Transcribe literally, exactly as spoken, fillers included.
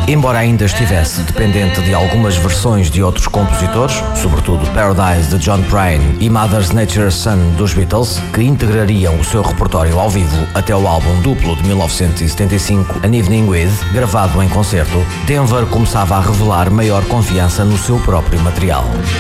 Embora ainda estivesse dependente de algumas versões de outros compositores, sobretudo Paradise de John Prine e Mother Nature's Son dos Beatles, que integrariam o seu repertório ao vivo até o álbum duplo de mil novecentos e setenta e cinco, An Evening With, gravado em concerto, Denver começava a revelar maior confiança no seu próprio material.